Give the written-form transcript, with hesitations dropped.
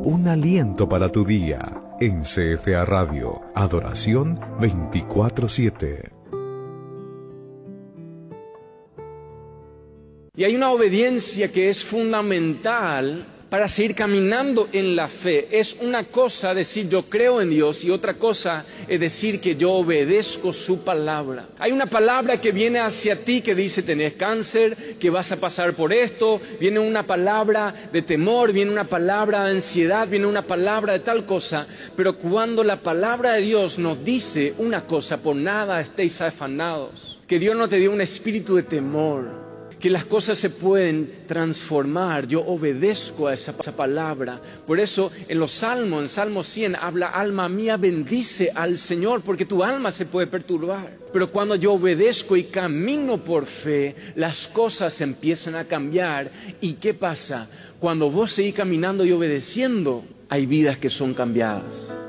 un aliento para tu día. En CFA Radio, Adoración 24/7. Y hay una obediencia que es fundamental para seguir caminando en la fe. Es una cosa decir yo creo en Dios y otra cosa es decir que yo obedezco su palabra. Hay una palabra que viene hacia ti que dice tenés cáncer, que vas a pasar por esto, viene una palabra de temor, viene una palabra de ansiedad, viene una palabra de tal cosa, pero cuando la palabra de Dios nos dice una cosa, por nada estéis afanados, que Dios no te dio un espíritu de temor, que las cosas se pueden transformar. Yo obedezco a esa palabra. Por eso en los Salmos, en Salmo 100, habla, alma mía, bendice al Señor, porque tu alma se puede perturbar. Pero cuando yo obedezco y camino por fe, las cosas empiezan a cambiar. ¿Y qué pasa? Cuando vos seguís caminando y obedeciendo, hay vidas que son cambiadas.